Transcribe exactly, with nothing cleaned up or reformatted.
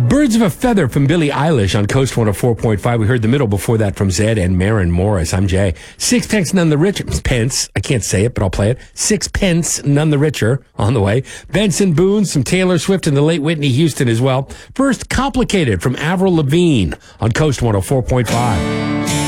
Birds of a Feather from Billie Eilish on Coast one oh four point five. We heard the middle before that from Zed and Maren Morris. I'm Jay. Sixpence None the Richer. Pence. I can't say it, but I'll play it. Sixpence None the Richer on the way. Benson Boone, some Taylor Swift, and the late Whitney Houston as well. First, Complicated from Avril Lavigne on Coast one oh four point five.